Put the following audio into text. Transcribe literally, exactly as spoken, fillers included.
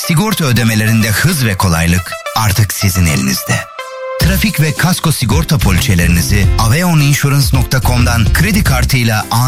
Sigorta ödemelerinde hız ve kolaylık artık sizin elinizde. Trafik ve kasko sigorta poliçelerinizi aveon insurance nokta com'dan kredi kartıyla